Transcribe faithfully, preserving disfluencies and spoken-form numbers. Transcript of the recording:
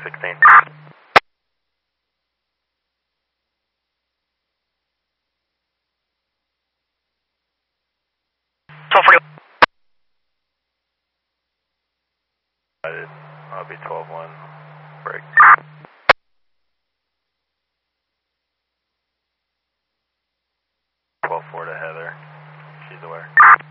sixteen. twelve forty. I'll be twelve one. Break. twelve four to Heather. She's aware.